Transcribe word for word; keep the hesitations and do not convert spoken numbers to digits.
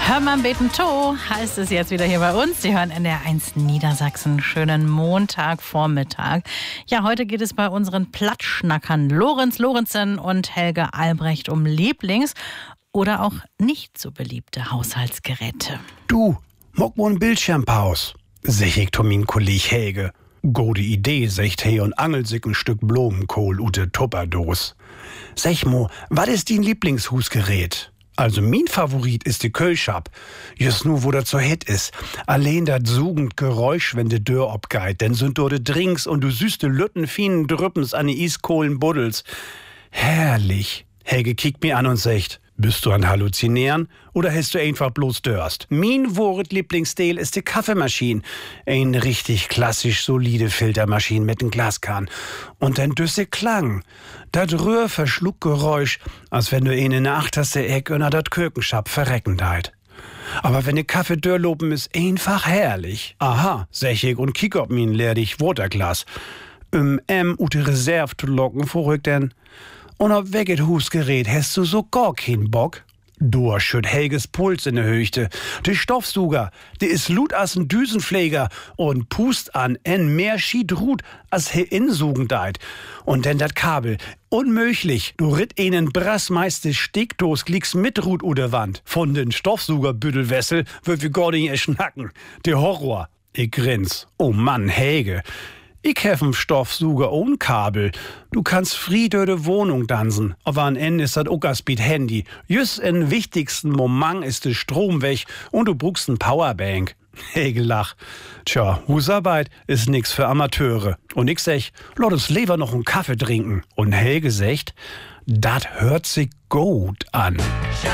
Hörmann beten to heißt es jetzt wieder hier bei uns. Sie hören N D R eins Niedersachsen. Schönen Montagvormittag. Ja, heute geht es bei unseren Plattschnackern Lorenz Lorenzen und Helge Albrecht um Lieblings- oder auch nicht so beliebte Haushaltsgeräte. Du, mock mo' n Bildschirmpaus, sech ich to min Kolleg Helge. Gode Idee, secht he und angelt sich ein Stück Blumenkohl ute Tupperdos. Sech mo, wat is din Lieblingshusgerät? Also min Favorit ist die Kölschab. Just nu, wo dat so hit is. Allein dat sugend Geräusch, wenn de Dörr obgeit. Denn sind dort de Drinks und du süßte Lütten finen Drüppens an die Iskohlen buddels. Herrlich. Helge kickt mir an und sagt, bist du an Halluzinieren oder hast du einfach bloß Dörst? Min Wort Lieblingsstil ist die Kaffeemaschine. Ein richtig klassisch solide Filtermaschine mit nem Glaskan. Und ein düsse Klang. Dat Röhrverschluckgeräusch, als wenn du ihn in der achterste Eck unter dat Kökenschab verrecken deit. Aber wenn de Kaffee dörrlopen ist einfach herrlich. Aha, sech ich und kick ob min leerdig Waterglas. Um em ute Reserve zu locken, vorrück denn. Und ob weget Husgerät hast du so gar keinen Bock? Du schütt Helges Puls in der Höchte. De Stoffsuger, de is lut as n Düsenpfleger und pust an en mehr schied ruht as he insugen deit. Und denn dat Kabel, unmöglich, du ritt einen brassmeiste Steckdos glieks mit Rut oder Wand. Von den Stoffsugerbüttelwessel wird wir gar nicht erschnacken. Der Horror. Ich grins. Oh Mann, Helge. Ich hef n Stoffsuger ohne Kabel. Du kannst fried de Wohnung dansen. Aber am Ende ist dat Uckerspeed Handy. Just in wichtigsten Moment ist de Strom weg und du brauchst n Powerbank. Helge lach. Tja, Husarbeit ist nix für Amateure. Und ich sech, lass uns lieber noch n Kaffee trinken. Und Helge secht, dat hört sich gut an.